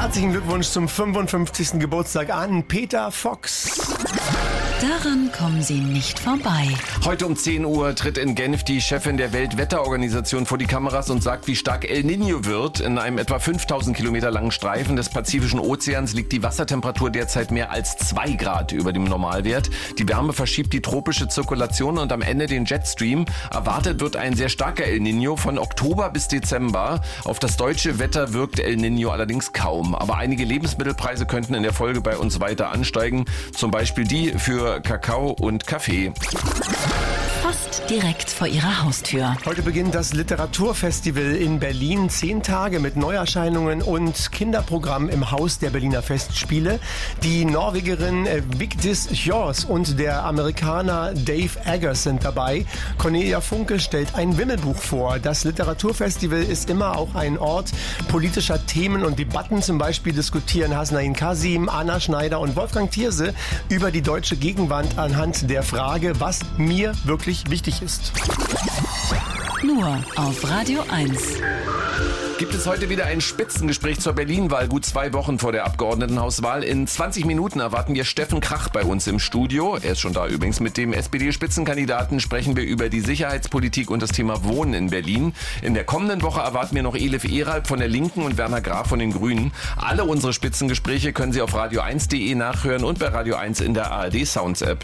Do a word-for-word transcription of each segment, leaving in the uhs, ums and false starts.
Herzlichen Glückwunsch zum fünfundfünfzigsten Geburtstag an Peter Fox. Daran kommen Sie nicht vorbei. Heute um zehn Uhr tritt in Genf die Chefin der Weltwetterorganisation vor die Kameras und sagt, wie stark El Niño wird. In einem etwa fünftausend Kilometer langen Streifen des Pazifischen Ozeans liegt die Wassertemperatur derzeit mehr als zwei Grad über dem Normalwert. Die Wärme verschiebt die tropische Zirkulation und am Ende den Jetstream. Erwartet wird ein sehr starker El Niño von Oktober bis Dezember. Auf das deutsche Wetter wirkt El Niño allerdings kaum. Aber einige Lebensmittelpreise könnten in der Folge bei uns weiter ansteigen. Zum Beispiel die für Kakao und Kaffee. Fast direkt vor Ihrer Haustür. Heute beginnt das Literaturfestival in Berlin. Zehn Tage mit Neuerscheinungen und Kinderprogramm im Haus der Berliner Festspiele. Die Norwegerin Vigdis Hjorth und der Amerikaner Dave Eggers sind dabei. Cornelia Funke stellt ein Wimmelbuch vor. Das Literaturfestival ist immer auch ein Ort politischer Themen und Debatten. Zum Beispiel diskutieren Hasnain Kasim, Anna Schneider und Wolfgang Thierse über die deutsche Gegenwart anhand der Frage, was mir wirklich wichtig ist. Nur auf Radio eins. Gibt es heute wieder ein Spitzengespräch zur Berlin-Wahl, gut zwei Wochen vor der Abgeordnetenhauswahl. In zwanzig Minuten erwarten wir Steffen Krach bei uns im Studio. Er ist schon da übrigens. Mit dem S P D-Spitzenkandidaten sprechen wir über die Sicherheitspolitik und das Thema Wohnen in Berlin. In der kommenden Woche erwarten wir noch Elif Eralb von der Linken und Werner Graf von den Grünen. Alle unsere Spitzengespräche können Sie auf radio eins punkt de nachhören und bei Radio eins in der A R D Sounds App.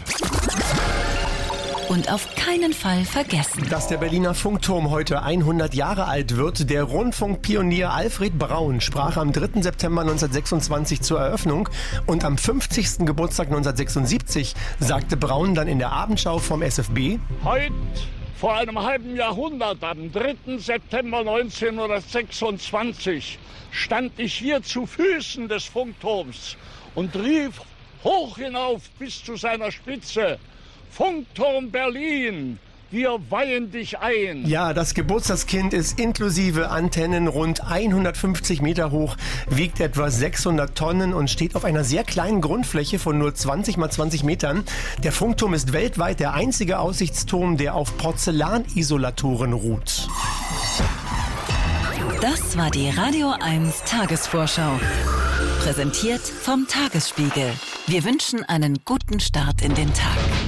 Und auf keinen Fall vergessen, dass der Berliner Funkturm heute hundert Jahre alt wird. Der Rundfunkpionier Alfred Braun sprach am dritten September neunzehnhundertsechsundzwanzig zur Eröffnung und am fünfzigsten Geburtstag neunzehnhundertsechsundsiebzig sagte Braun dann in der Abendschau vom S F B: Heute, vor einem halben Jahrhundert, am dritten September neunzehnhundertsechsundzwanzig, stand ich hier zu Füßen des Funkturms und rief hoch hinauf bis zu seiner Spitze: Funkturm Berlin, wir weihen dich ein. Ja, das Geburtstagskind ist inklusive Antennen rund hundertfünfzig Meter hoch, wiegt etwa sechshundert Tonnen und steht auf einer sehr kleinen Grundfläche von nur zwanzig mal zwanzig Metern. Der Funkturm ist weltweit der einzige Aussichtsturm, der auf Porzellanisolatoren ruht. Das war die Radio eins Tagesvorschau. Präsentiert vom Tagesspiegel. Wir wünschen einen guten Start in den Tag.